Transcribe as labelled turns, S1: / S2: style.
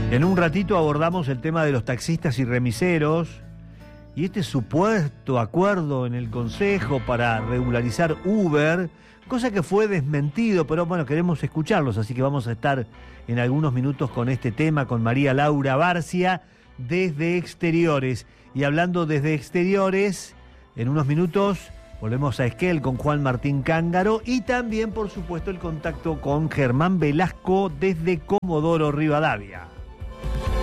S1: En un ratito abordamos el tema de los taxistas y remiseros y este supuesto acuerdo en el Consejo para regularizar Uber, cosa que fue desmentido, pero bueno, queremos escucharlos, así que vamos a estar en algunos minutos con este tema, con María Laura Barcia, desde Exteriores. Y hablando desde Exteriores, en unos minutos volvemos a Esquel con Juan Martín Cángaro y también, por supuesto, el contacto con Germán Velasco desde Comodoro Rivadavia.